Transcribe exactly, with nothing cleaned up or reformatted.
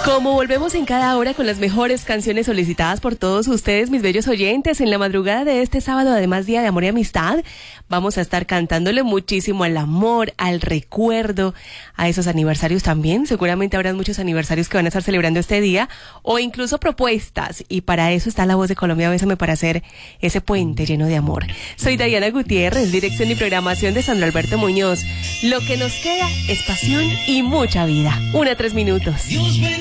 Como volvemos en cada hora con las mejores canciones solicitadas por todos ustedes, mis bellos oyentes, en la madrugada de este sábado, además Día de Amor y Amistad, vamos a estar cantándole muchísimo al amor, al recuerdo, a esos aniversarios también. Seguramente habrán muchos aniversarios que van a estar celebrando este día, o incluso propuestas, y para eso está La Voz de Colombia, Bésame, para hacer ese puente lleno de amor. Soy Diana Gutiérrez, dirección y programación de Sandro Alberto Muñoz. Lo que nos queda es pasión y mucha vida. Una, tres minutos.